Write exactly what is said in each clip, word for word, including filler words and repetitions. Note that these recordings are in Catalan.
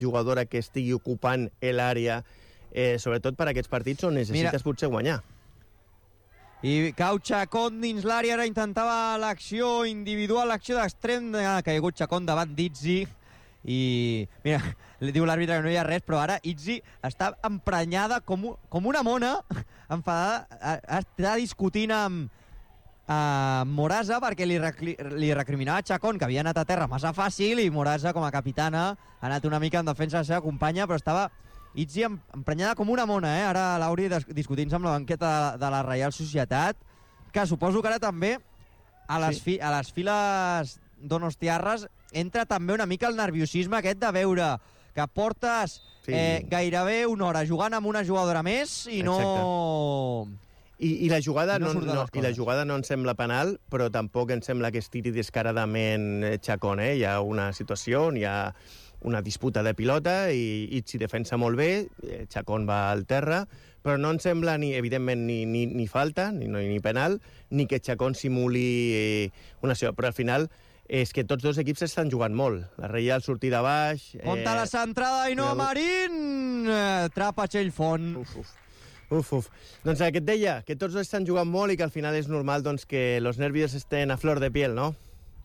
jugadora que estigui ocupant l'àrea, eh, sobretot per a aquests partits on necessites Mira. potser guanyar. I cau Chacón dins l'àrea, ara intentava l'acció individual, l'acció d'extrem, ha caigut Chacón davant d'Itzi. I mira, li diu l'àrbitre que no hi ha res, però ara Itzi està emprenyada com, com una mona, enfadada, està discutint amb uh, Morasa perquè li, recli, li recriminava a Chacón que havia anat a terra massa fàcil, i Morasa, com a capitana, ha anat una mica en defensa de la seva companya, però estava Itzi emprenyada com una mona, eh? Ara l'Auri discutint-se amb la banqueta de, de la Reial Societat, que suposo que ara també a les, sí. fi, a les files donostiarres entra també una mica el nerviosisme aquest de veure que portes sí. eh, gairebé una hora jugant amb una jugadora més i no... I, i, la jugada no, no, no, I la jugada no em sembla penal, però tampoc em sembla que es tiri descaradament Chacón, eh? Hi ha una situació on hi ha una disputa de pilota i Itzi defensa molt bé, Chacón va al terra, però no em sembla, ni evidentment, ni, ni, ni falta, ni, ni penal, ni que Chacón simuli una acció, però al final és que tots dos equips estan jugant molt. La Reial sortir de baix... Compte eh... la centrada i no el... Marín! Trapa Xellfont. Uf, uf. Uf, uf. Doncs el que et deia, que tots dos estan jugant molt i que al final és normal doncs, que els nervios estén a flor de piel, no?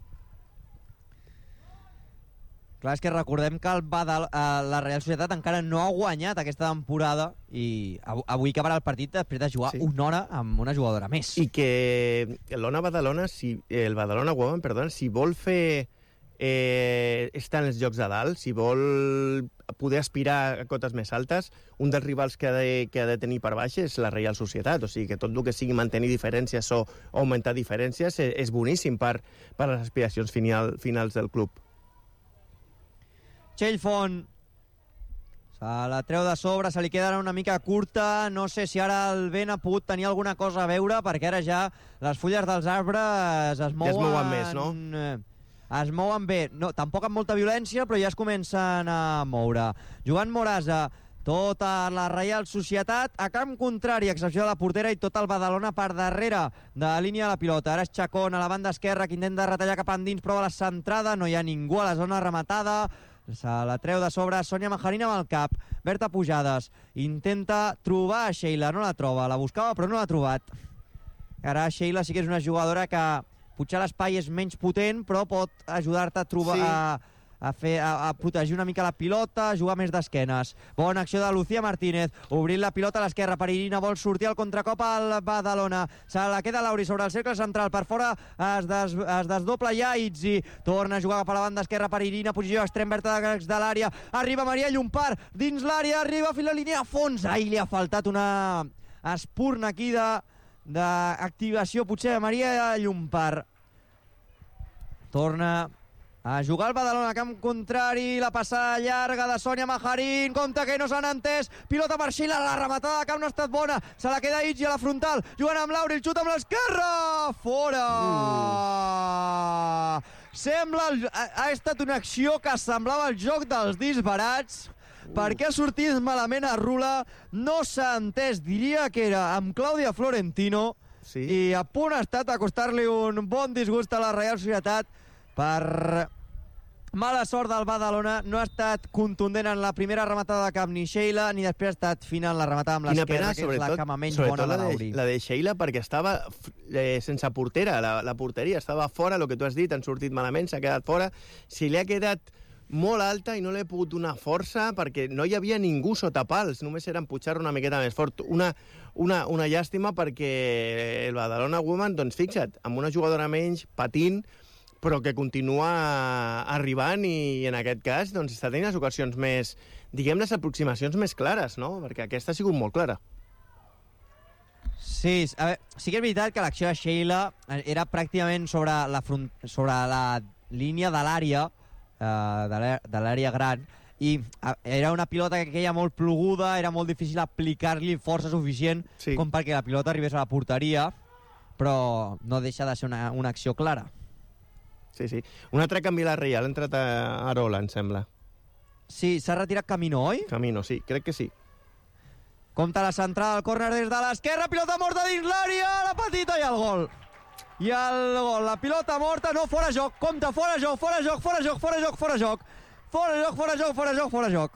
Clar, és que recordem que el Badal, eh, la Real Societat encara no ha guanyat aquesta temporada i avui acabarà el partit després de jugar sí. una hora amb una jugadora més. I que l'Ona Badalona, si, el Badalona Women, perdona, si vol fer eh, estar en els jocs de dalt, si vol poder aspirar a cotes més altes, un dels rivals que ha de, que ha de tenir per baix és la Reial Societat, o sigui que tot el que sigui mantenir diferències o augmentar diferències és, és boníssim per, per les aspiracions final, finals del club. Xellfont se la treu de sobre, se li queda una mica curta, no sé si ara el vent ha pogut tenir alguna cosa a veure, perquè ara ja les fulles dels arbres es mouen, ja es mouen més, no? Es mouen bé, no, tampoc amb molta violència, però ja es comencen a moure. Joan Morasa, tota la Reial Societat a camp contrari, a excepció de la portera, i tot el Badalona per darrere de la línia de la pilota. Ara és Chacón a la banda esquerra, que intenta retallar cap endins, prova la centrada, no hi ha ningú a la zona rematada, se la treu de sobre Sònia Majarina amb el cap. Berta Pujades intenta trobar a Sheila, no la troba, la buscava però no l'ha trobat. Ara Sheila sí que és una jugadora que potser l'espai és menys potent, però pot ajudar-te a trobar... Sí. A, a, fer, a, a protegir una mica la pilota, a jugar més d'esquenes. Bona acció de Lucía Martínez, obrint la pilota a l'esquerra per Irina, vol sortir al contracop al Badalona, se la queda Lauri sobre el cercle central, per fora es, des, es desdobla ja Itzi, torna a jugar cap a la banda esquerra per Irina, posició extrem Berta de, de l'àrea, arriba Maria Llompar dins l'àrea, arriba a la línia a fons, ai, li ha faltat una espurna aquí de d'activació potser de Maria Llompar. Torna a jugar el Badalona, camp contrari, la passada llarga de Sònia Majarín, compte que no s'han entès, pilota per Sheila, la rematada de camp no ha estat bona, se la queda Itzi a la frontal, jugant amb Lauri, el xut amb l'esquerra, fora! Uh. Sembla, ha, ha estat una acció que semblava el joc dels disbarats, uh. perquè ha sortit malament a Rula, no s'ha entès, diria que era amb Clàudia Florentino, sí. I a punt ha estat a costar-li un bon disgust a la Reial Societat per mala sort del Badalona. No ha estat contundent en la primera rematada de cap ni Sheila, ni després ha estat fina en la rematada amb l'esquerra, que és la cama menys bona de Lauri. La de Sheila, perquè estava eh, sense portera, la, la porteria estava fora, el que tu has dit, han sortit malament, s'ha quedat fora, si li ha quedat molt alta i no l'he pogut donar força perquè no hi havia ningú sota pals, només era empujar una miqueta més fort. Una, una, una llàstima perquè el Badalona Women, doncs fixa't, amb una jugadora menys, patint, però que continua arribant i en aquest cas doncs, està tenint les ocasions més, diguem, les aproximacions més clares, no? Perquè aquesta ha sigut molt clara. Sí, a veure, sí que és veritat que l'acció de Sheila era pràcticament sobre la, front, sobre la línia de l'àrea, eh, de l'àrea gran, i era una pilota que queia molt ploguda, era molt difícil aplicar-li força suficient sí. com perquè la pilota arribés a la porteria, però no deixa de ser una, una acció clara. Sí, sí. Un altre canvi a la Reial, ha entrat a Arola, em sembla. Sí, s'ha retirat Camino, oi? Camino, sí, crec que sí. Compte la centrada, el córner des de l'esquerra, pilota morta dins l'àrea, la petita i el gol. I el gol, la pilota morta, no, fora joc, compte, fora joc, fora joc, fora joc, fora joc, fora joc. Fora joc, fora joc, fora joc, fora joc.